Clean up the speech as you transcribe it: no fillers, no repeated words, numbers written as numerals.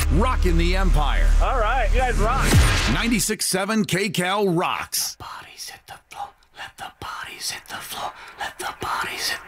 Rocking the Empire. All right, you guys rock. 96.7 KCAL rocks. Bodies hit the floor. Let the bodies hit the floor. Let the bodies hit the floor.